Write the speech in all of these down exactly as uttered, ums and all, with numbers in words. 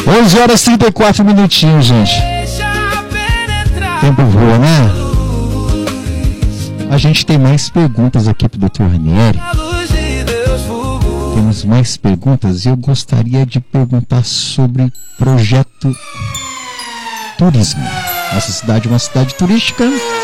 onze horas e trinta e quatro minutinhos, gente. Tempo voa, né? A gente tem mais perguntas aqui pro doutor Ranieri. Temos mais perguntas e eu gostaria de perguntar sobre projeto turismo. Nossa cidade é uma cidade turística.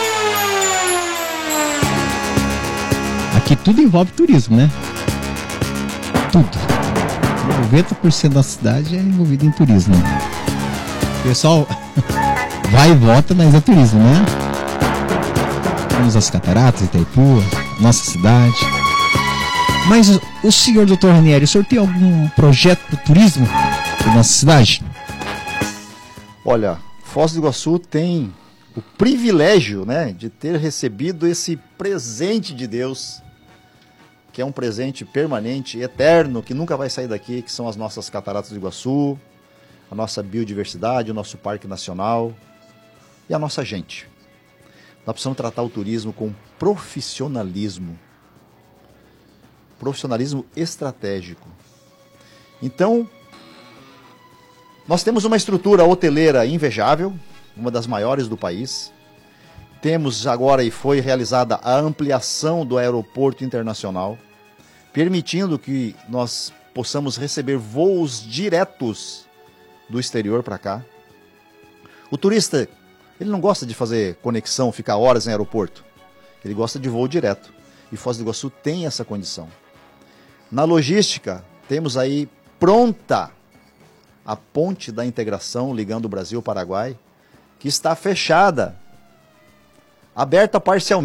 Aqui tudo envolve turismo, né? Tudo. noventa por cento da cidade é envolvido em turismo. O pessoal vai e volta, mas é turismo, né? Temos as cataratas, Itaipu, nossa cidade. Mas o senhor doutor Ranieri, o senhor tem algum projeto para o turismo da nossa cidade? Olha, Foz do Iguaçu tem o privilégio, né, de ter recebido esse presente de Deus, que é um presente permanente, eterno, que nunca vai sair daqui, que são as nossas cataratas do Iguaçu, a nossa biodiversidade, o nosso parque nacional e a nossa gente. Nós precisamos tratar o turismo com profissionalismo. Profissionalismo estratégico. Então, nós temos uma estrutura hoteleira invejável, uma das maiores do país. Temos agora e foi realizada a ampliação do aeroporto internacional, permitindo que nós possamos receber voos diretos do exterior para cá. O turista, ele não gosta de fazer conexão, ficar horas em aeroporto. Ele gosta de voo direto. E Foz do Iguaçu tem essa condição. Na logística, temos aí pronta a ponte da integração ligando o Brasil ao Paraguai, que está fechada, aberta parcialmente.